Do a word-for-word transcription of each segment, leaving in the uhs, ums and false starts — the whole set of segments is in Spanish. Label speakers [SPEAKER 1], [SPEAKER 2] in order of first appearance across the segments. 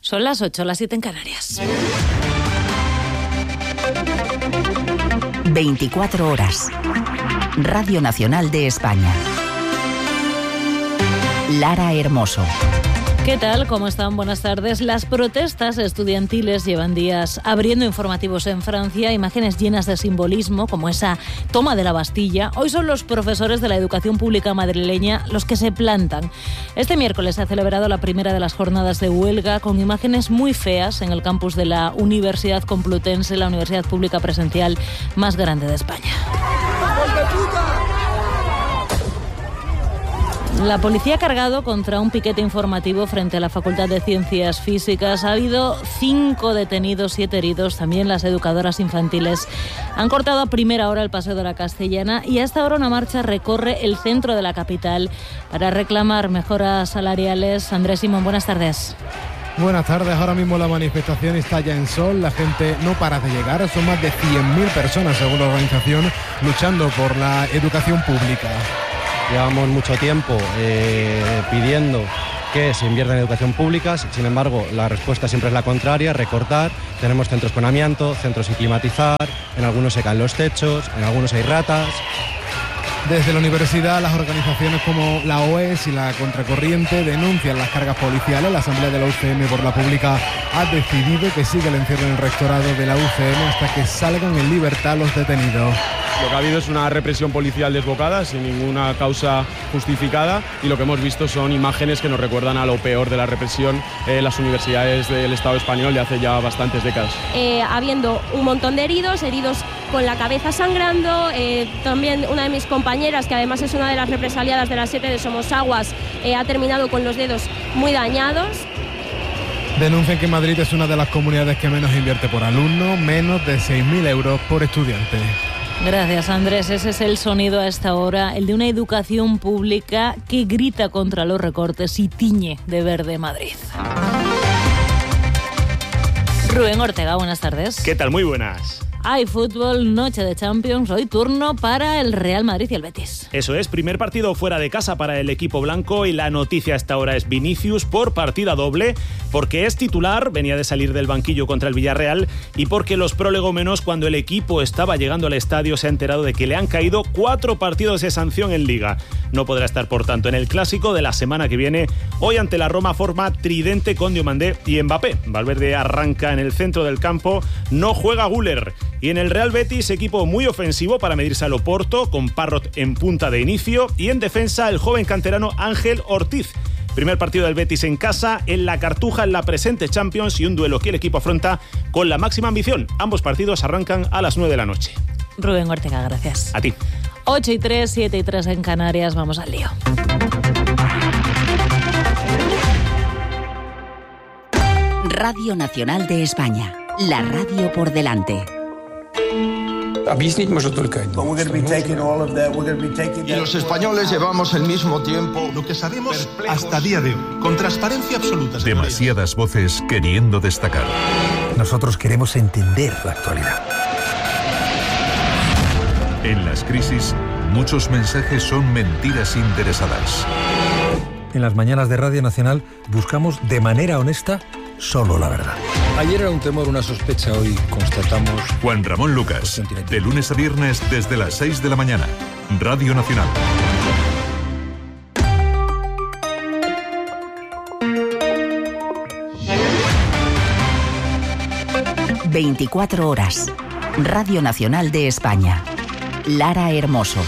[SPEAKER 1] Son las ocho, las siete en Canarias.
[SPEAKER 2] veinticuatro horas. Radio Nacional de España. Lara Hermoso.
[SPEAKER 1] ¿Qué tal? ¿Cómo están? Buenas tardes. Las protestas estudiantiles llevan días abriendo informativos en Francia, imágenes llenas de simbolismo, como esa toma de la Bastilla. Hoy son los profesores de la educación pública madrileña los que se plantan. Este miércoles se ha celebrado la primera de las jornadas de huelga, con imágenes muy feas en el campus de la Universidad Complutense, la universidad pública presencial más grande de España. La policía ha cargado contra un piquete informativo frente a la Facultad de Ciencias Físicas. Ha habido cinco detenidos, siete heridos. También las educadoras infantiles han cortado a primera hora el Paseo de la Castellana y hasta ahora una marcha recorre el centro de la capital para reclamar mejoras salariales. Andrés Simón, buenas tardes.
[SPEAKER 3] Buenas tardes. Ahora mismo la manifestación está ya en sol, la gente no para de llegar, son más de cien mil personas según la organización luchando por la educación pública.
[SPEAKER 4] Llevamos mucho tiempo eh, pidiendo que se invierta en educación pública, sin embargo la respuesta siempre es la contraria, recortar. Tenemos centros con amianto, centros sin climatizar, en algunos se caen los techos, en algunos hay ratas.
[SPEAKER 3] Desde la universidad, las organizaciones como la O E S y la Contracorriente denuncian las cargas policiales. La Asamblea de la U C M por la Pública ha decidido que siga el encierro en el rectorado de la U C M hasta que salgan en libertad los detenidos.
[SPEAKER 5] Lo que ha habido es una represión policial desbocada, sin ninguna causa justificada, y lo que hemos visto son imágenes que nos recuerdan a lo peor de la represión en las universidades del Estado español de hace ya bastantes décadas.
[SPEAKER 6] Eh, habiendo un montón de heridos, heridos con la cabeza sangrando, eh, también una de mis compañeras, que además es una de las represaliadas de las siete de Somosaguas, eh, ha terminado con los dedos muy dañados.
[SPEAKER 3] Denuncian que Madrid es una de las comunidades que menos invierte por alumno, menos de seis mil euros por estudiante.
[SPEAKER 1] Gracias, Andrés. Ese es el sonido a esta hora, el de una educación pública que grita contra los recortes y tiñe de verde Madrid. Rubén Ortega, buenas tardes.
[SPEAKER 7] ¿Qué tal? Muy buenas.
[SPEAKER 1] Hay fútbol, noche de Champions, hoy turno para el Real Madrid y el Betis.
[SPEAKER 7] Eso es, primer partido fuera de casa para el equipo blanco y la noticia hasta ahora es Vinicius por partida doble, porque es titular, venía de salir del banquillo contra el Villarreal y porque los prolegómenos, cuando el equipo estaba llegando al estadio, se ha enterado de que le han caído cuatro partidos de sanción en Liga. No podrá estar, por tanto, en el clásico de la semana que viene. Hoy ante la Roma forma tridente con Diomandé y Mbappé. Valverde arranca en el centro del campo, no juega Güler. Y en el Real Betis, equipo muy ofensivo para medirse al Oporto, con Parrot en punta de inicio, y en defensa el joven canterano Ángel Ortiz. Primer partido del Betis en casa, en la Cartuja, en la presente Champions, y un duelo que el equipo afronta con la máxima ambición. Ambos partidos arrancan a las nueve de la noche.
[SPEAKER 1] Rubén Ortega, gracias.
[SPEAKER 7] A ti.
[SPEAKER 1] ocho y tres, siete y tres en Canarias, vamos al lío.
[SPEAKER 2] Radio Nacional de España, la radio por delante.
[SPEAKER 8] Y los españoles llevamos el mismo tiempo.
[SPEAKER 9] Lo que sabemos hasta día de hoy, con transparencia absoluta.
[SPEAKER 10] Demasiadas voces queriendo destacar.
[SPEAKER 11] Nosotros queremos entender la actualidad.
[SPEAKER 10] En las crisis, muchos mensajes son mentiras interesadas.
[SPEAKER 11] En las mañanas de Radio Nacional buscamos de manera honesta solo la verdad.
[SPEAKER 12] Ayer era un temor, una sospecha, hoy constatamos...
[SPEAKER 10] Juan Ramón Lucas, de lunes a viernes desde las seis de la mañana. Radio Nacional.
[SPEAKER 2] veinticuatro horas. Radio Nacional de España. Lara Hermoso.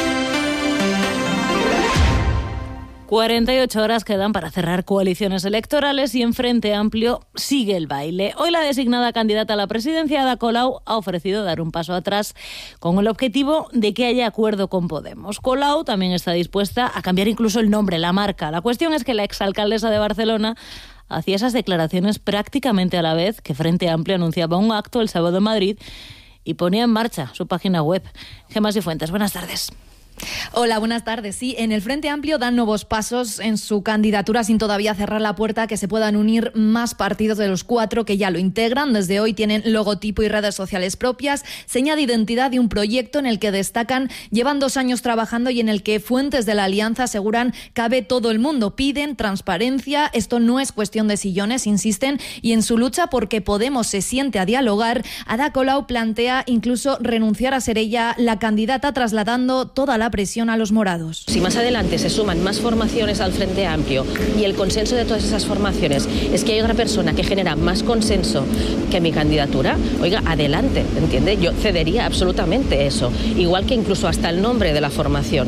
[SPEAKER 1] cuarenta y ocho horas quedan para cerrar coaliciones electorales y en Frente Amplio sigue el baile. Hoy la designada candidata a la presidencia, Ada Colau, ha ofrecido dar un paso atrás con el objetivo de que haya acuerdo con Podemos. Colau también está dispuesta a cambiar incluso el nombre, la marca. La cuestión es que la exalcaldesa de Barcelona hacía esas declaraciones prácticamente a la vez que Frente Amplio anunciaba un acto el sábado en Madrid y ponía en marcha su página web. Gemma Cifuentes, buenas tardes.
[SPEAKER 13] Hola, buenas tardes. Sí, en el Frente Amplio dan nuevos pasos en su candidatura sin todavía cerrar la puerta a que se puedan unir más partidos de los cuatro que ya lo integran. Desde hoy tienen logotipo y redes sociales propias, seña de identidad y un proyecto en el que destacan llevan dos años trabajando y en el que fuentes de la alianza aseguran cabe todo el mundo. Piden transparencia, esto no es cuestión de sillones, insisten, y en su lucha porque Podemos se siente a dialogar, Ada Colau plantea incluso renunciar a ser ella la candidata, trasladando toda la presión a los morados.
[SPEAKER 14] Si más adelante se suman más formaciones al Frente Amplio y el consenso de todas esas formaciones es que hay otra persona que genera más consenso que mi candidatura, oiga, adelante, ¿entiende? Yo cedería absolutamente eso, igual que incluso hasta el nombre de la formación.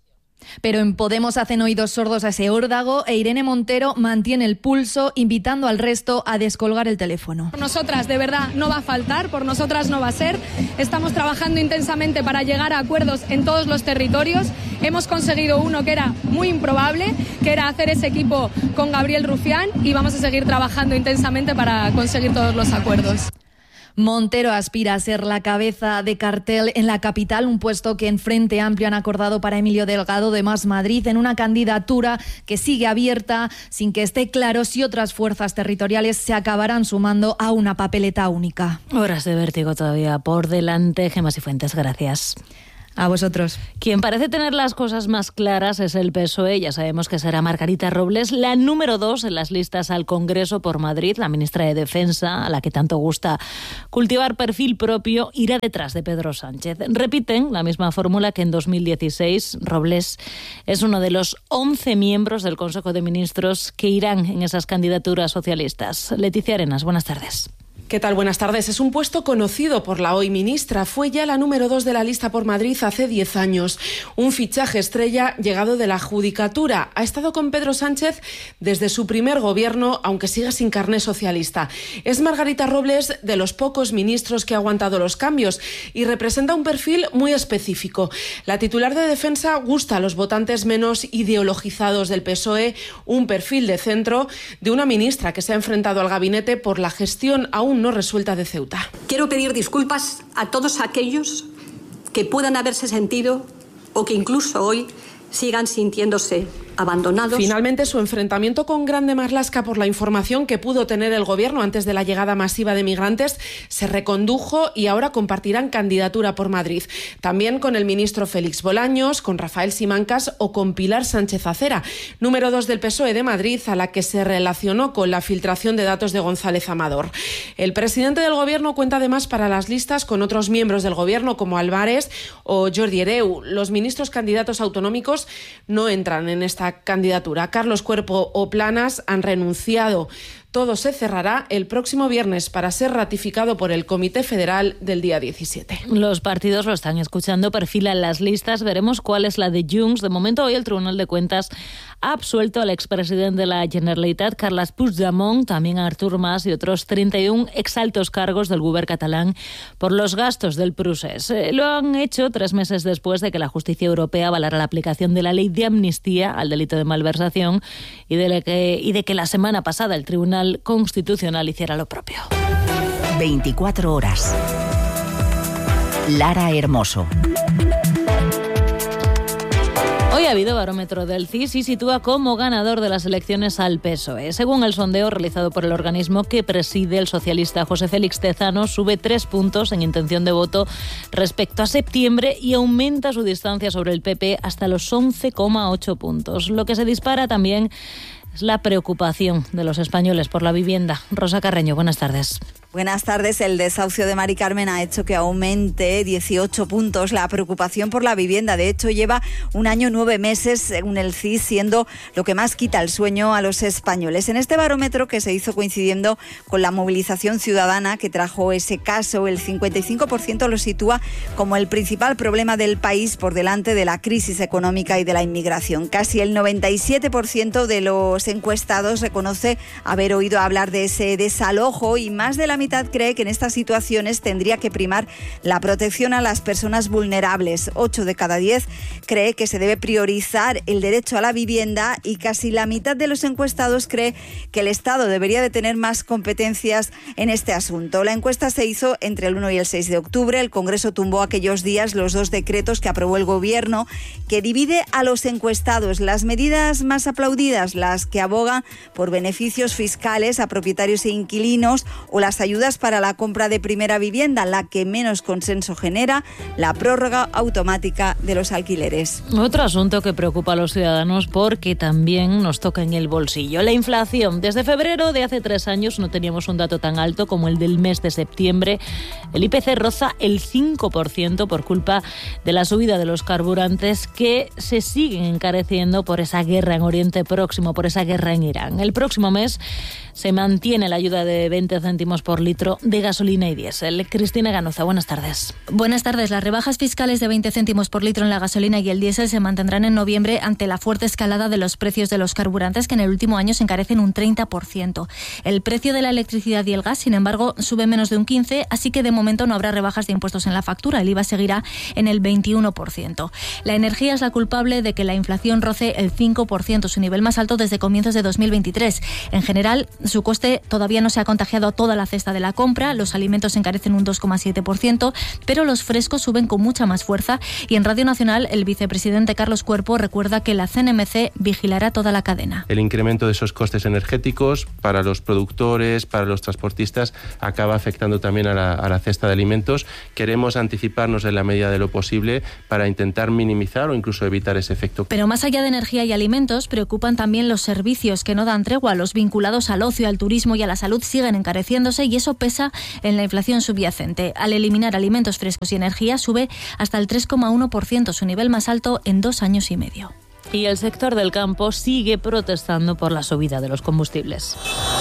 [SPEAKER 13] Pero en Podemos hacen oídos sordos a ese órdago e Irene Montero mantiene el pulso, invitando al resto a descolgar el teléfono.
[SPEAKER 15] Por nosotras, de verdad, no va a faltar, por nosotras no va a ser. Estamos trabajando intensamente para llegar a acuerdos en todos los territorios. Hemos conseguido uno que era muy improbable, que era hacer ese equipo con Gabriel Rufián, y vamos a seguir trabajando intensamente para conseguir todos los acuerdos.
[SPEAKER 13] Montero aspira a ser la cabeza de cartel en la capital, un puesto que en Frente Amplio han acordado para Emilio Delgado de Más Madrid, en una candidatura que sigue abierta sin que esté claro si otras fuerzas territoriales se acabarán sumando a una papeleta única.
[SPEAKER 1] Horas de vértigo todavía por delante. Gemma Cifuentes, gracias.
[SPEAKER 13] A vosotros.
[SPEAKER 1] Quien parece tener las cosas más claras es el P S O E. Ya sabemos que será Margarita Robles, la número dos en las listas al Congreso por Madrid. La ministra de Defensa, a la que tanto gusta cultivar perfil propio, irá detrás de Pedro Sánchez. Repiten la misma fórmula que en dos mil dieciséis. Robles es uno de los once miembros del Consejo de Ministros que irán en esas candidaturas socialistas. Leticia Arenas, buenas tardes.
[SPEAKER 16] ¿Qué tal? Buenas tardes. Es un puesto conocido por la hoy ministra. Fue ya la número dos de la lista por Madrid hace diez años. Un fichaje estrella llegado de la Judicatura. Ha estado con Pedro Sánchez desde su primer gobierno, aunque siga sin carné socialista. Es Margarita Robles de los pocos ministros que ha aguantado los cambios y representa un perfil muy específico. La titular de Defensa gusta a los votantes menos ideologizados del P S O E, un perfil de centro de una ministra que se ha enfrentado al gabinete por la gestión aún no resuelta de Ceuta.
[SPEAKER 17] Quiero pedir disculpas a todos aquellos que puedan haberse sentido o que incluso hoy sigan sintiéndose abandonados.
[SPEAKER 16] Finalmente, su enfrentamiento con Grande Marlaska por la información que pudo tener el gobierno antes de la llegada masiva de migrantes se recondujo y ahora compartirán candidatura por Madrid. También con el ministro Félix Bolaños, con Rafael Simancas o con Pilar Sánchez Acera, número dos del P S O E de Madrid, a la que se relacionó con la filtración de datos de González Amador. El presidente del gobierno cuenta además para las listas con otros miembros del gobierno como Álvarez o Jordi Hereu. Los ministros candidatos autonómicos no entran en esta candidatura. Carlos Cuerpo o Planas han renunciado. Todo se cerrará el próximo viernes para ser ratificado por el Comité Federal del día diecisiete.
[SPEAKER 1] Los partidos lo están escuchando, perfilan las listas. Veremos cuál es la de Junts. De momento, hoy el Tribunal de Cuentas ha absuelto al expresidente de la Generalitat, Carles Puigdemont, también a Artur Mas y otros treinta y uno exaltos cargos del govern catalán por los gastos del procés. Eh, lo han hecho tres meses después de que la justicia europea avalara la aplicación de la ley de amnistía al delito de malversación y de, que, y de que la semana pasada el Tribunal Constitucional hiciera lo propio.
[SPEAKER 2] veinticuatro horas. Lara Hermoso.
[SPEAKER 1] Hoy ha habido barómetro del C I S y sitúa como ganador de las elecciones al P S O E. Según el sondeo realizado por el organismo que preside el socialista José Félix Tezano, sube tres puntos en intención de voto respecto a septiembre y aumenta su distancia sobre el P P hasta los once coma ocho puntos. Lo que se dispara también es la preocupación de los españoles por la vivienda. Rosa Carreño, buenas tardes.
[SPEAKER 18] Buenas tardes. El desahucio de Mari Carmen ha hecho que aumente dieciocho puntos la preocupación por la vivienda. De hecho, lleva un año nueve meses, según el C I S, siendo lo que más quita el sueño a los españoles. En este barómetro, que se hizo coincidiendo con la movilización ciudadana que trajo ese caso, el cincuenta y cinco por ciento lo sitúa como el principal problema del país, por delante de la crisis económica y de la inmigración. Casi el noventa y siete por ciento de los encuestados reconoce haber oído hablar de ese desalojo y más de la mitad cree que en estas situaciones tendría que primar la protección a las personas vulnerables. ocho de cada diez cree que se debe priorizar el derecho a la vivienda y casi la mitad de los encuestados cree que el Estado debería de tener más competencias en este asunto. La encuesta se hizo entre el uno y el seis de octubre. El Congreso tumbó aquellos días los dos decretos que aprobó el Gobierno, que divide a los encuestados. Las medidas más aplaudidas, las que abogan por beneficios fiscales a propietarios e inquilinos, o las ayudas para la compra de primera vivienda, la que menos consenso genera, la prórroga automática de los alquileres.
[SPEAKER 1] Otro asunto que preocupa a los ciudadanos porque también nos toca en el bolsillo: la inflación. Desde febrero de hace tres años no teníamos un dato tan alto como el del mes de septiembre. El I P C roza el cinco por ciento por culpa de la subida de los carburantes, que se siguen encareciendo por esa guerra en Oriente Próximo, por esa guerra en Irán. El próximo mes se mantiene la ayuda de veinte céntimos por litro de gasolina y diésel. Cristina Ganuza, buenas tardes.
[SPEAKER 19] Buenas tardes. Las rebajas fiscales de veinte céntimos por litro en la gasolina y el diésel se mantendrán en noviembre ante la fuerte escalada de los precios de los carburantes, que en el último año se encarecen un treinta por ciento. El precio de la electricidad y el gas, sin embargo, sube menos de un quince por ciento, así que de momento no habrá rebajas de impuestos en la factura. El I V A seguirá en el veintiuno por ciento. La energía es la culpable de que la inflación roce el cinco por ciento, su nivel más alto desde comienzos de dos mil veintitrés. En general, su coste todavía no se ha contagiado a toda la cesta de la compra. Los alimentos se encarecen un dos coma siete por ciento, pero los frescos suben con mucha más fuerza. Y en Radio Nacional, el vicepresidente Carlos Cuerpo recuerda que la C N M C vigilará toda la cadena.
[SPEAKER 20] El incremento de esos costes energéticos para los productores, para los transportistas, acaba afectando también a la, a la cesta de alimentos. Queremos anticiparnos en la medida de lo posible para intentar minimizar o incluso evitar ese efecto.
[SPEAKER 19] Pero más allá de energía y alimentos, preocupan también los servicios, que no dan tregua. Los vinculados al ocio, al turismo y a la salud siguen encareciéndose, y eso pesa en la inflación subyacente. Al eliminar alimentos frescos y energía, sube hasta el tres coma uno por ciento, su nivel más alto en dos años y medio.
[SPEAKER 1] Y el sector del campo sigue protestando por la subida de los combustibles.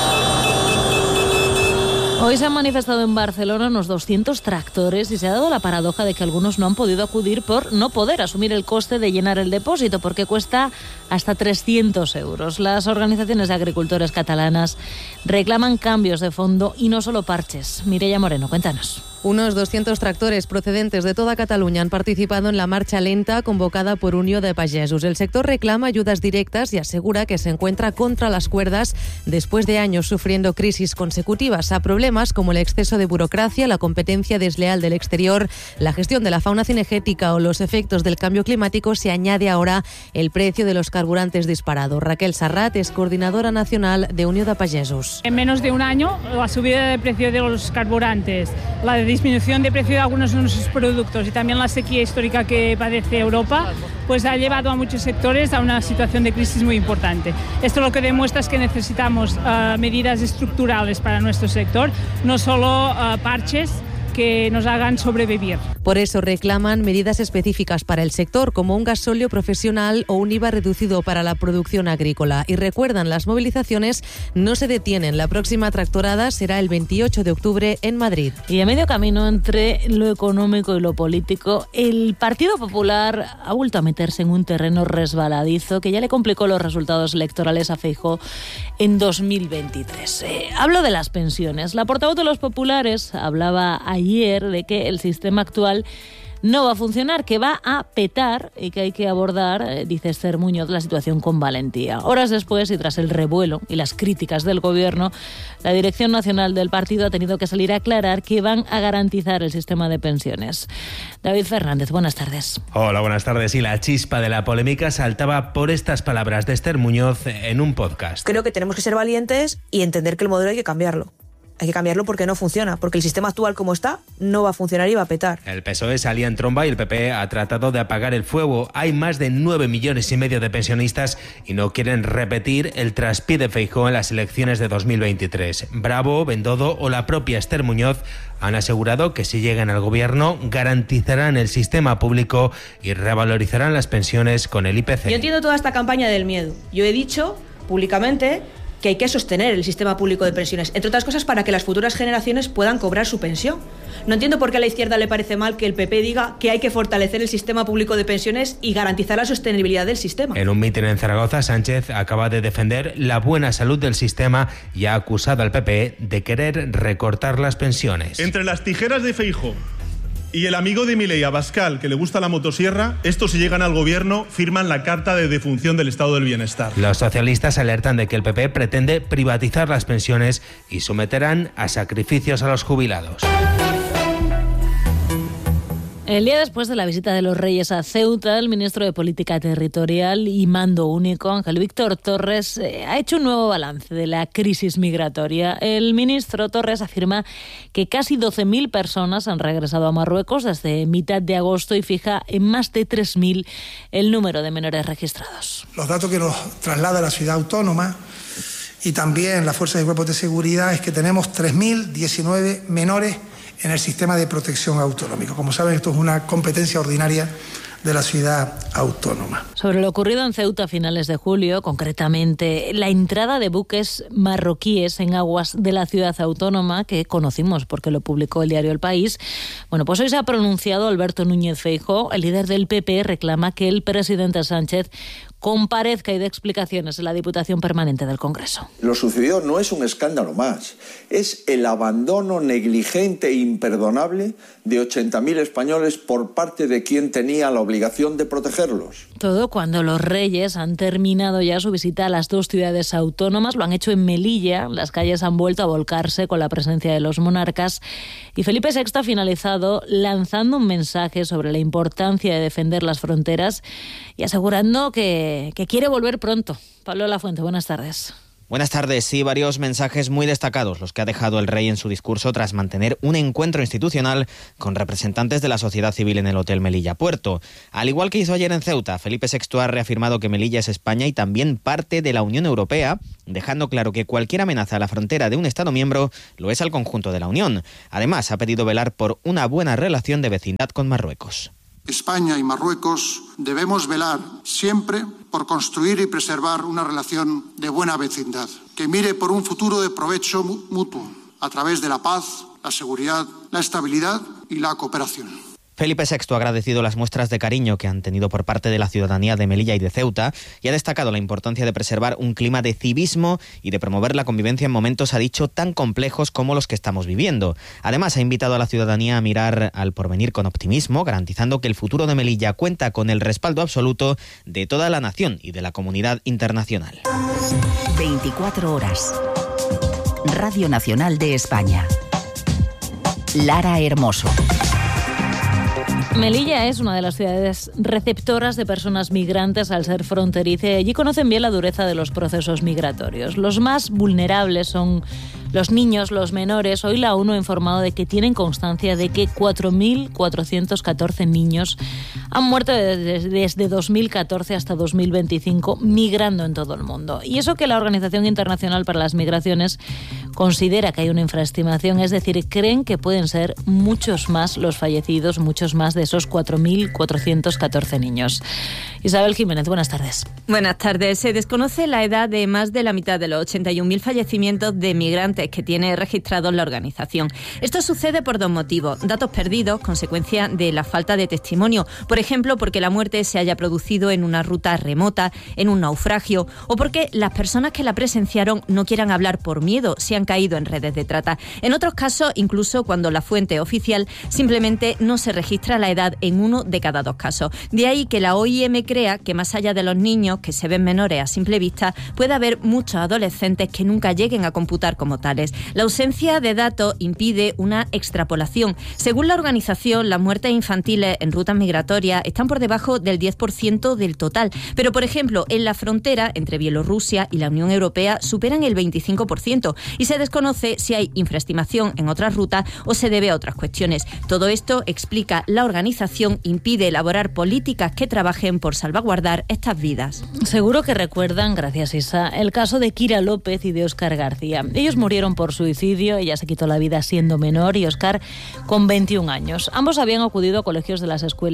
[SPEAKER 1] Hoy se han manifestado en Barcelona unos doscientos tractores y se ha dado la paradoja de que algunos no han podido acudir por no poder asumir el coste de llenar el depósito, porque cuesta hasta trescientos euros. Las organizaciones de agricultores catalanas reclaman cambios de fondo y no solo parches. Mireia Moreno, cuéntanos.
[SPEAKER 21] Unos doscientos tractores procedentes de toda Cataluña han participado en la marcha lenta convocada por Unió de Pagesos. El sector reclama ayudas directas y asegura que se encuentra contra las cuerdas después de años sufriendo crisis consecutivas a problemas como el exceso de burocracia, la competencia desleal del exterior, la gestión de la fauna cinegética o los efectos del cambio climático. Se añade ahora el precio de los carburantes disparado. Raquel Sarrat es coordinadora nacional de Unió de Pagesos.
[SPEAKER 22] En menos de un año, la subida de precio de los carburantes, la disminución de precio de algunos de nuestros productos y también la sequía histórica que padece Europa, pues ha llevado a muchos sectores a una situación de crisis muy importante. Esto lo que demuestra es que necesitamos uh, medidas estructurales para nuestro sector, no solo uh, parches que nos hagan sobrevivir.
[SPEAKER 21] Por eso reclaman medidas específicas para el sector, como un gasóleo profesional o un I V A reducido para la producción agrícola. Y recuerdan, las movilizaciones no se detienen. La próxima tractorada será el veintiocho de octubre en Madrid.
[SPEAKER 1] Y a medio camino entre lo económico y lo político, el Partido Popular ha vuelto a meterse en un terreno resbaladizo que ya le complicó los resultados electorales a Feijóo en dos mil veintitrés. Eh, hablo de las pensiones. La portavoz de los populares hablaba ayer de que el sistema actual no va a funcionar, que va a petar y que hay que abordar, eh, dice Esther Muñoz, la situación con valentía. Horas después, y tras el revuelo y las críticas del gobierno, la dirección nacional del partido ha tenido que salir a aclarar que van a garantizar el sistema de pensiones. David Fernández, buenas tardes.
[SPEAKER 23] Hola, buenas tardes. Y la chispa de la polémica saltaba por estas palabras de Esther Muñoz en un podcast.
[SPEAKER 24] Creo que tenemos que ser valientes y entender que el modelo hay que cambiarlo. Hay que cambiarlo porque no funciona, porque el sistema actual como está no va a funcionar y va a petar.
[SPEAKER 23] El P S O E salía en tromba y el P P ha tratado de apagar el fuego. Hay más de nueve millones y medio de pensionistas y no quieren repetir el traspié de Feijóo en las elecciones de dos mil veintitrés. Bravo, Bendodo o la propia Esther Muñoz han asegurado que si llegan al gobierno garantizarán el sistema público y revalorizarán las pensiones con el I P C.
[SPEAKER 24] Yo entiendo toda esta campaña del miedo. Yo he dicho públicamente que hay que sostener el sistema público de pensiones, entre otras cosas para que las futuras generaciones puedan cobrar su pensión. No entiendo por qué a la izquierda le parece mal que el P P diga que hay que fortalecer el sistema público de pensiones y garantizar la sostenibilidad del sistema.
[SPEAKER 23] En un mitin en Zaragoza, Sánchez acaba de defender la buena salud del sistema y ha acusado al P P de querer recortar las pensiones.
[SPEAKER 9] Entre las tijeras de Feijóo y el amigo de Milei, Abascal, que le gusta la motosierra, estos, si llegan al gobierno, firman la carta de defunción del estado del bienestar.
[SPEAKER 23] Los socialistas alertan de que el P P pretende privatizar las pensiones y someterán a sacrificios a los jubilados.
[SPEAKER 1] El día después de la visita de los Reyes a Ceuta, el ministro de Política Territorial y Mando Único, Ángel Víctor Torres, eh, ha hecho un nuevo balance de la crisis migratoria. El ministro Torres afirma que casi doce mil personas han regresado a Marruecos desde mitad de agosto y fija en más de tres mil el número de menores registrados.
[SPEAKER 3] Los datos que nos traslada la ciudad autónoma y también las fuerzas y cuerpos de seguridad es que tenemos tres mil diecinueve menores en el sistema de protección autonómico. Como saben, esto es una competencia ordinaria de la ciudad autónoma.
[SPEAKER 1] Sobre lo ocurrido en Ceuta a finales de julio, concretamente la entrada de buques marroquíes en aguas de la ciudad autónoma, que conocimos porque lo publicó el diario El País, bueno, pues hoy se ha pronunciado Alberto Núñez Feijóo. El líder del P P reclama que el presidente Sánchez comparezca y dé explicaciones en la Diputación Permanente del Congreso.
[SPEAKER 4] Lo sucedido no es un escándalo más, es el abandono negligente e imperdonable de ochenta mil españoles por parte de quien tenía la obligación de protegerlos.
[SPEAKER 1] Todo cuando los Reyes han terminado ya su visita a las dos ciudades autónomas, lo han hecho en Melilla, las calles han vuelto a volcarse con la presencia de los monarcas y Felipe sexto ha finalizado lanzando un mensaje sobre la importancia de defender las fronteras y asegurando que que quiere volver pronto. Pablo Lafuente, buenas tardes.
[SPEAKER 5] Buenas tardes. Sí, varios mensajes muy destacados los que ha dejado el rey en su discurso tras mantener un encuentro institucional con representantes de la sociedad civil en el Hotel Melilla Puerto. Al igual que hizo ayer en Ceuta, Felipe sexto ha reafirmado que Melilla es España y también parte de la Unión Europea, dejando claro que cualquier amenaza a la frontera de un Estado miembro lo es al conjunto de la Unión. Además, ha pedido velar por una buena relación de vecindad con Marruecos.
[SPEAKER 6] España y Marruecos debemos velar siempre por construir y preservar una relación de buena vecindad, que mire por un futuro de provecho mutuo, a través de la paz, la seguridad, la estabilidad y la cooperación.
[SPEAKER 5] Felipe sexto ha agradecido las muestras de cariño que han tenido por parte de la ciudadanía de Melilla y de Ceuta y ha destacado la importancia de preservar un clima de civismo y de promover la convivencia en momentos, ha dicho, tan complejos como los que estamos viviendo. Además, ha invitado a la ciudadanía a mirar al porvenir con optimismo, garantizando que el futuro de Melilla cuenta con el respaldo absoluto de toda la nación y de la comunidad internacional.
[SPEAKER 2] veinticuatro horas. Radio Nacional de España. Lara Hermoso.
[SPEAKER 1] Melilla es una de las ciudades receptoras de personas migrantes al ser fronteriza y allí conocen bien la dureza de los procesos migratorios. Los más vulnerables son los niños, los menores. Hoy la ONU ha informado de que tienen constancia de que cuatro mil cuatrocientos catorce niños han muerto desde, desde dos mil catorce hasta dos mil veinticinco migrando en todo el mundo. Y eso que la Organización Internacional para las Migraciones considera que hay una infraestimación, es decir, creen que pueden ser muchos más los fallecidos, muchos más de esos cuatro mil cuatrocientos catorce niños. Isabel Jiménez, buenas tardes.
[SPEAKER 25] Buenas tardes. Se desconoce la edad de más de la mitad de los ochenta y un mil fallecimientos de migrantes que tiene registrado la organización. Esto sucede por dos motivos. Datos perdidos, consecuencia de la falta de testimonio. Por ejemplo, porque la muerte se haya producido en una ruta remota, en un naufragio, o porque las personas que la presenciaron no quieran hablar por miedo si han caído en redes de trata. En otros casos, incluso cuando la fuente oficial simplemente no se registra la edad en uno de cada dos casos. De ahí que la O I M crea que más allá de los niños, que se ven menores a simple vista, puede haber muchos adolescentes que nunca lleguen a computar como tales. La ausencia de datos impide una extrapolación. Según la organización, las muertes infantiles en rutas migratorias están por debajo del diez por ciento del total. Pero, por ejemplo, en la frontera entre Bielorrusia y la Unión Europea superan el veinticinco por ciento y se desconoce si hay infraestimación en otras rutas o se debe a otras cuestiones. Todo esto, explica la organización, impide elaborar políticas que trabajen por salvaguardar estas vidas.
[SPEAKER 1] Seguro que recuerdan, gracias Isa, el caso de Kira López y de Óscar García. Ellos murieron por suicidio, ella se quitó la vida siendo menor y Óscar con veintiún años. Ambos habían acudido a colegios de las escuelas para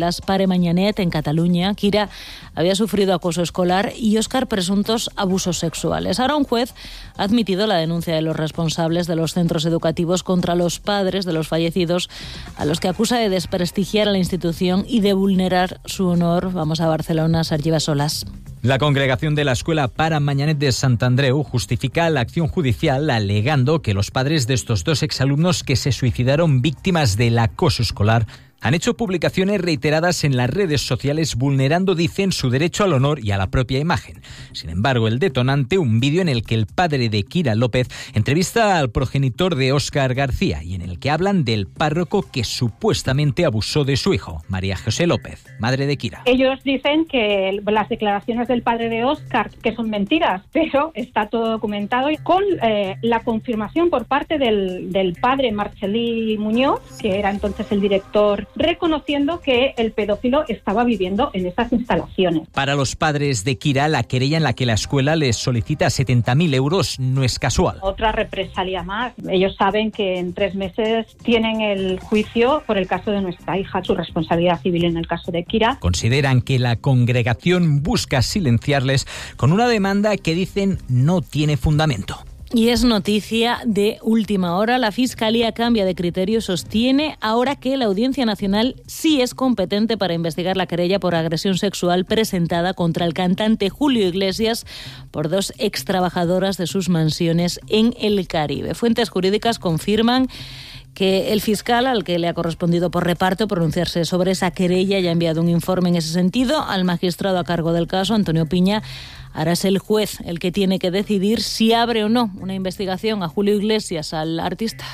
[SPEAKER 1] de Manyanet, en Cataluña. Kira había sufrido acoso escolar y Óscar presuntos abusos sexuales. Ahora un juez ha admitido la denuncia de los responsables de los centros educativos contra los padres de los fallecidos, a los que acusa de desprestigiar a la institución y de vulnerar su honor. Vamos a Barcelona, Sergi Bassolas.
[SPEAKER 7] La congregación de la Escuela Pare Manyanet de Sant Andreu justifica la acción judicial alegando que los padres de estos dos exalumnos que se suicidaron víctimas del acoso escolar han hecho publicaciones reiteradas en las redes sociales vulnerando, dicen, su derecho al honor y a la propia imagen. Sin embargo, el detonante, un vídeo en el que el padre de Kira López entrevista al progenitor de Óscar García y en el que hablan del párroco que supuestamente abusó de su hijo, María José López, madre de Kira.
[SPEAKER 8] Ellos dicen que las declaraciones del padre de Óscar que son mentiras, pero está todo documentado y con eh, la confirmación por parte del, del padre Marcelí Muñoz, que era entonces el director, reconociendo que el pedófilo estaba viviendo en esas instalaciones.
[SPEAKER 7] Para los padres de Kira, la querella en la que la escuela les solicita setenta mil euros no es casual.
[SPEAKER 8] Otra represalia más. Ellos saben que en tres meses tienen el juicio por el caso de nuestra hija, su responsabilidad civil en el caso de Kira.
[SPEAKER 7] Consideran que la congregación busca silenciarles con una demanda que dicen no tiene fundamento.
[SPEAKER 1] Y es noticia de última hora. La Fiscalía cambia de criterio y sostiene ahora que la Audiencia Nacional sí es competente para investigar la querella por agresión sexual presentada contra el cantante Julio Iglesias por dos extrabajadoras de sus mansiones en el Caribe. Fuentes jurídicas confirman que el fiscal, al que le ha correspondido por reparto pronunciarse sobre esa querella, ya ha enviado un informe en ese sentido al magistrado a cargo del caso, Antonio Piña. Ahora es el juez el que tiene que decidir si abre o no una investigación a Julio Iglesias, al artista.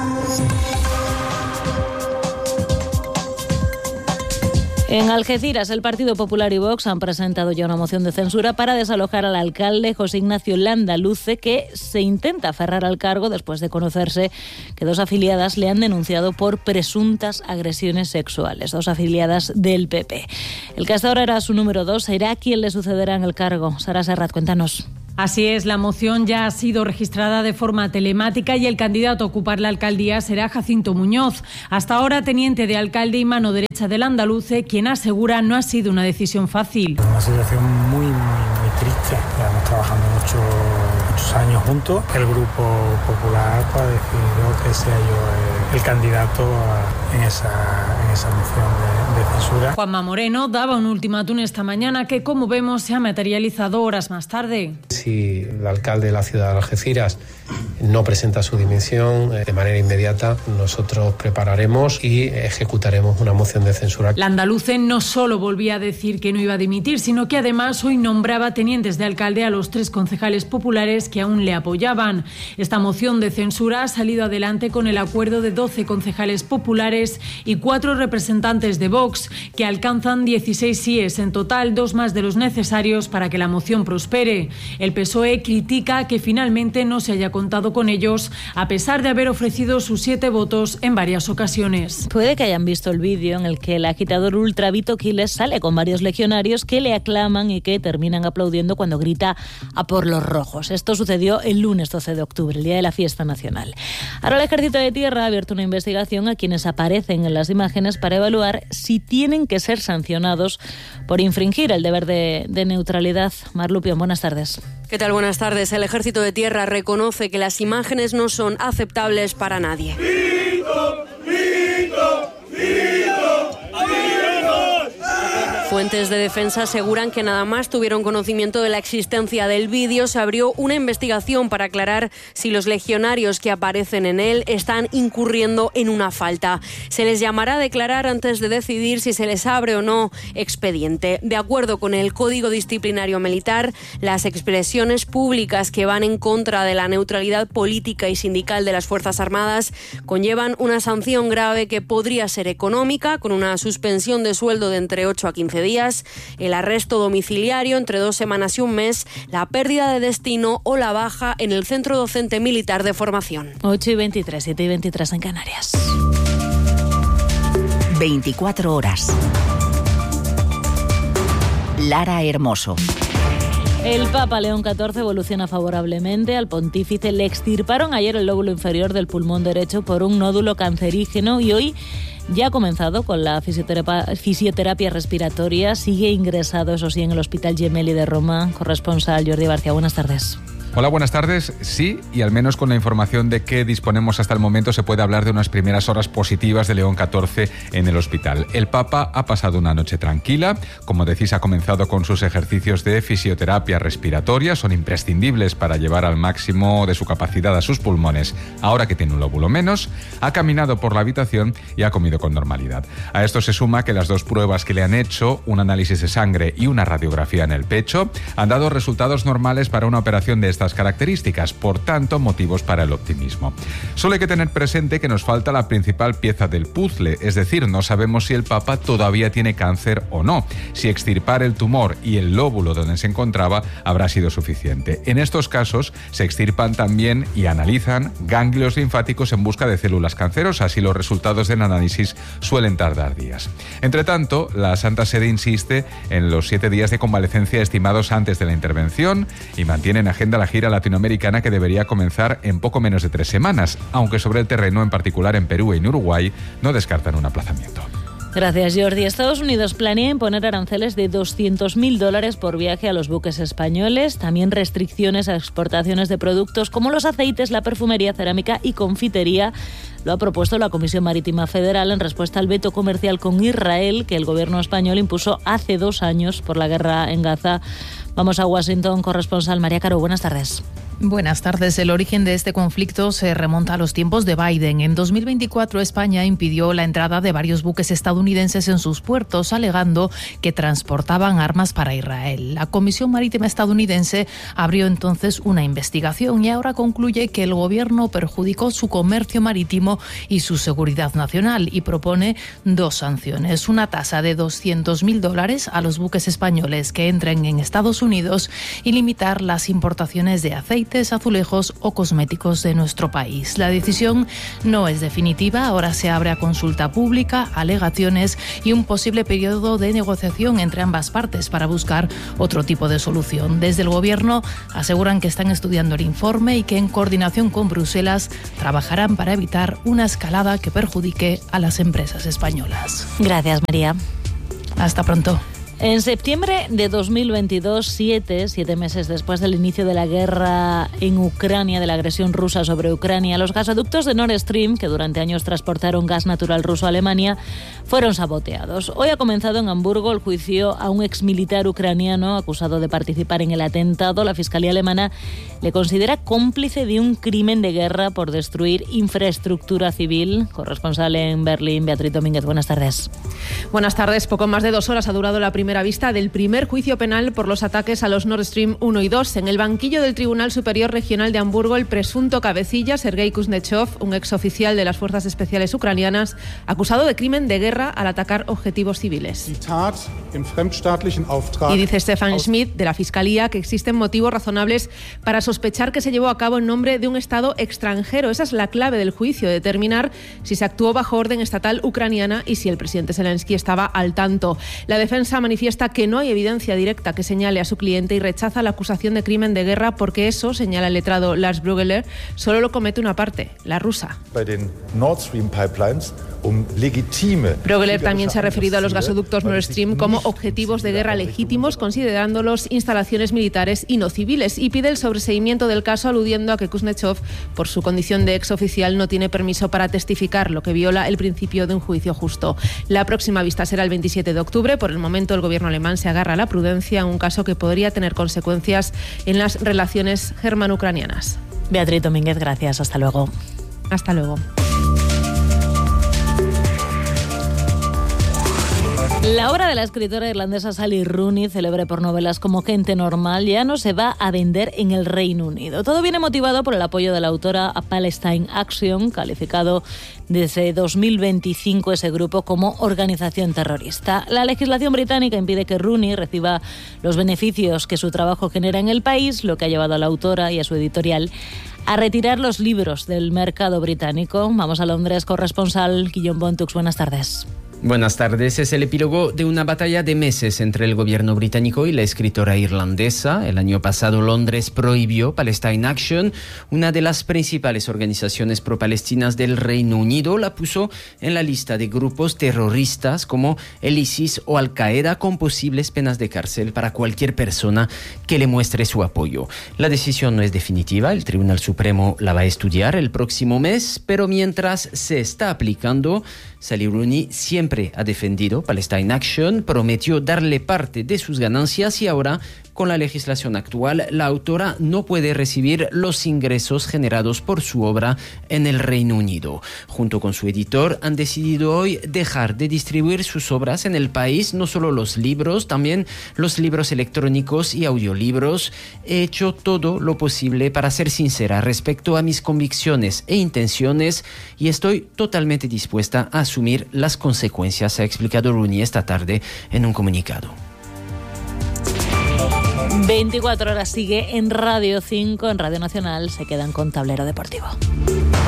[SPEAKER 1] En Algeciras, el Partido Popular y Vox han presentado ya una moción de censura para desalojar al alcalde José Ignacio Landaluce, que se intenta aferrar al cargo después de conocerse que dos afiliadas le han denunciado por presuntas agresiones sexuales, dos afiliadas del P P. El que hasta ahora era su número dos será quien le sucederá en el cargo. Sara Serrat, cuéntanos.
[SPEAKER 10] Así es, la moción ya ha sido registrada de forma telemática y el candidato a ocupar la alcaldía será Jacinto Muñoz, hasta ahora teniente de alcalde y mano derecha del Andaluce, quien asegura no ha sido una decisión fácil.
[SPEAKER 11] Una situación muy, muy, muy triste. Llevamos trabajando mucho, muchos años juntos. El Grupo Popular pues, decidió que sea yo el, el candidato a, en, esa, en esa moción de, de censura.
[SPEAKER 10] Juanma Moreno daba un ultimátum esta mañana que, como vemos, se ha materializado horas más tarde.
[SPEAKER 12] Si el alcalde de la ciudad de Algeciras no presenta su dimisión de manera inmediata, nosotros prepararemos y ejecutaremos una moción de censura.
[SPEAKER 10] Landaluce no solo volvía a decir que no iba a dimitir, sino que además hoy nombraba tenientes de alcalde a los tres concejales populares que aún le apoyaban. Esta moción de censura ha salido adelante con el acuerdo de doce concejales populares y cuatro representantes de Vox, que alcanzan dieciséis síes en total, dos más de los necesarios para que la moción prospere. El P S O E critica que finalmente no se haya contado con ellos, a pesar de haber ofrecido sus siete votos en varias ocasiones.
[SPEAKER 1] Puede que hayan visto el vídeo en el que el agitador ultra Vito Quiles sale con varios legionarios que le aclaman y que terminan aplaudiendo cuando grita a por los rojos. Esto sucedió el lunes doce de octubre, el día de la fiesta nacional. Ahora el Ejército de Tierra ha abierto una investigación a quienes aparecen en las imágenes para evaluar si tienen que ser sancionados por infringir el deber de, de neutralidad. Mar Lupión, buenas tardes.
[SPEAKER 26] ¿Qué tal? Buenas tardes. El Ejército de Tierra reconoce que las imágenes no son aceptables para nadie. ¡Grito! ¡Grito! ¡Grito! Fuentes de defensa aseguran que nada más tuvieron conocimiento de la existencia del vídeo, se abrió una investigación para aclarar si los legionarios que aparecen en él están incurriendo en una falta. Se les llamará a declarar antes de decidir si se les abre o no expediente. De acuerdo con el Código Disciplinario Militar, las expresiones públicas que van en contra de la neutralidad política y sindical de las Fuerzas Armadas conllevan una sanción grave que podría ser económica, con una suspensión de sueldo de entre ocho a quince días, el arresto domiciliario entre dos semanas y un mes, la pérdida de destino o la baja en el Centro Docente Militar de Formación.
[SPEAKER 1] ocho y veintitrés, siete y veintitrés en Canarias.
[SPEAKER 2] veinticuatro horas. Lara Hermoso.
[SPEAKER 1] El Papa León catorce evoluciona favorablemente. Al pontífice le extirparon ayer el lóbulo inferior del pulmón derecho por un nódulo cancerígeno y hoy ya ha comenzado con la fisioterapia, fisioterapia respiratoria. Sigue ingresado, eso sí, en el Hospital Gemelli de Roma. Corresponsal Jordi Barcia, buenas tardes.
[SPEAKER 13] Hola, buenas tardes. Sí, y al menos con la información de que disponemos hasta el momento se puede hablar de unas primeras horas positivas de León catorce en el hospital. El Papa ha pasado una noche tranquila. Como decís, ha comenzado con sus ejercicios de fisioterapia respiratoria. Son imprescindibles para llevar al máximo de su capacidad a sus pulmones. Ahora que tiene un lóbulo menos, ha caminado por la habitación y ha comido con normalidad. A esto se suma que las dos pruebas que le han hecho, un análisis de sangre y una radiografía en el pecho, han dado resultados normales para una operación de estas características, por tanto, motivos para el optimismo. Solo hay que tener presente que nos falta la principal pieza del puzzle, es decir, no sabemos si el Papa todavía tiene cáncer o no, si extirpar el tumor y el lóbulo donde se encontraba habrá sido suficiente. En estos casos se extirpan también y analizan ganglios linfáticos en busca de células cancerosas y los resultados del análisis suelen tardar días. Entre tanto, la Santa Sede insiste en los siete días de convalecencia estimados antes de la intervención y mantiene en agenda la gira latinoamericana que debería comenzar en poco menos de tres semanas, aunque sobre el terreno, en particular en Perú y en Uruguay, no descartan un aplazamiento.
[SPEAKER 1] Gracias, Jordi. Estados Unidos planea imponer aranceles de doscientos mil dólares por viaje a los buques españoles, también restricciones a exportaciones de productos como los aceites, la perfumería, cerámica y confitería. Lo ha propuesto la Comisión Marítima Federal en respuesta al veto comercial con Israel que el gobierno español impuso hace dos años por la guerra en Gaza. Vamos a Washington, corresponsal María Caro, buenas tardes.
[SPEAKER 14] Buenas tardes. El origen de este conflicto se remonta a los tiempos de Biden. En dos mil veinticuatro, España impidió la entrada de varios buques estadounidenses en sus puertos, alegando que transportaban armas para Israel. La Comisión Marítima estadounidense abrió entonces una investigación y ahora concluye que el gobierno perjudicó su comercio marítimo y su seguridad nacional y propone dos sanciones. Una tasa de doscientos mil dólares a los buques españoles que entren en Estados Unidos y limitar las importaciones de aceite, azulejos o cosméticos de nuestro país. La decisión no es definitiva, ahora se abre a consulta pública, alegaciones y un posible periodo de negociación entre ambas partes para buscar otro tipo de solución. Desde el Gobierno aseguran que están estudiando el informe y que en coordinación con Bruselas trabajarán para evitar una escalada que perjudique a las empresas españolas.
[SPEAKER 1] Gracias, María.
[SPEAKER 14] Hasta pronto.
[SPEAKER 1] En septiembre de dos mil veintidós, siete, siete meses después del inicio de la guerra en Ucrania, de la agresión rusa sobre Ucrania, los gasoductos de Nord Stream, que durante años transportaron gas natural ruso a Alemania, fueron saboteados. Hoy ha comenzado en Hamburgo el juicio a un exmilitar ucraniano acusado de participar en el atentado. La Fiscalía alemana le considera cómplice de un crimen de guerra por destruir infraestructura civil. Corresponsal en Berlín, Beatriz Domínguez, buenas tardes.
[SPEAKER 21] Buenas tardes. Poco más de dos horas ha durado la primera vista del primer juicio penal por los ataques a los Nord Stream uno y dos. En el banquillo del Tribunal Superior Regional de Hamburgo, el presunto cabecilla, Sergei Kuznechov, un exoficial de las Fuerzas Especiales ucranianas, acusado de crimen de guerra al atacar objetivos civiles. Y dice Stefan Schmidt, de la Fiscalía, que existen motivos razonables para sospechar que se llevó a cabo en nombre de un Estado extranjero. Esa es la clave del juicio, determinar si se actuó bajo orden estatal ucraniana y si el presidente Zelensky estaba al tanto. La defensa manifiesta que no hay evidencia directa que señale a su cliente y rechaza la acusación de crimen de guerra porque eso, señala el letrado Lars Brugeler, solo lo comete una parte, la rusa. Brugeler también se ha referido a los gasoductos Nord Stream como objetivos de guerra legítimos, considerándolos instalaciones militares y no civiles, y pide el sobreseimiento del caso aludiendo a que Kuznechov, por su condición de exoficial, no tiene permiso para testificar, lo que viola el principio de un juicio justo. La próxima vista será el veintisiete de octubre. Por el momento, el gobierno alemán se agarra a la prudencia, un caso que podría tener consecuencias en las relaciones germano-ucranianas.
[SPEAKER 1] Beatriz Domínguez, gracias. Hasta luego.
[SPEAKER 21] Hasta luego.
[SPEAKER 1] La obra de la escritora irlandesa Sally Rooney, célebre por novelas como Gente Normal, ya no se va a vender en el Reino Unido. Todo viene motivado por el apoyo de la autora a Palestine Action, calificado desde dos mil veinticinco ese grupo como organización terrorista. La legislación británica impide que Rooney reciba los beneficios que su trabajo genera en el país, lo que ha llevado a la autora y a su editorial a retirar los libros del mercado británico. Vamos a Londres, corresponsal Guillaume Bontux, buenas tardes.
[SPEAKER 15] Buenas tardes. Es el epílogo de una batalla de meses entre el gobierno británico y la escritora irlandesa. El año pasado Londres prohibió Palestine Action, una de las principales organizaciones pro-palestinas del Reino Unido. La puso en la lista de grupos terroristas como el ISIS o Al-Qaeda, con posibles penas de cárcel para cualquier persona que le muestre su apoyo. La decisión no es definitiva. El Tribunal Supremo la va a estudiar el próximo mes, pero mientras se está aplicando, Sally Rooney siempre ha defendido Palestine Action, prometió darle parte de sus ganancias y ahora, con la legislación actual, la autora no puede recibir los ingresos generados por su obra en el Reino Unido. Junto con su editor, han decidido hoy dejar de distribuir sus obras en el país, no solo los libros, también los libros electrónicos y audiolibros. He hecho todo lo posible para ser sincera respecto a mis convicciones e intenciones y estoy totalmente dispuesta a asumir las consecuencias, ha explicado Rooney esta tarde en un comunicado.
[SPEAKER 1] veinticuatro horas sigue en Radio cinco, en Radio Nacional. Se quedan con Tablero Deportivo.